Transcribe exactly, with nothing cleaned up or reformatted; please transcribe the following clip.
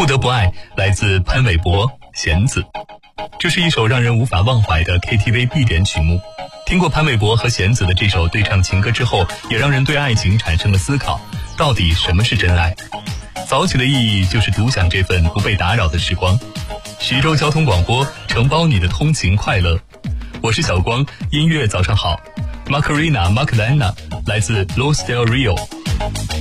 得不爱来自潘玮柏、弦子。这是一首让人无法忘怀的 K T V 必点曲目。听过潘玮柏和弦子的这首对唱情歌之后，也让人对爱情产生了思考，到底什么是真爱？早起的意义就是独享这份不被打扰的时光。徐州交通广播承包你的通勤快乐，我是小光，音乐早上好。Macarena Macarena 来自 Los Del Rio。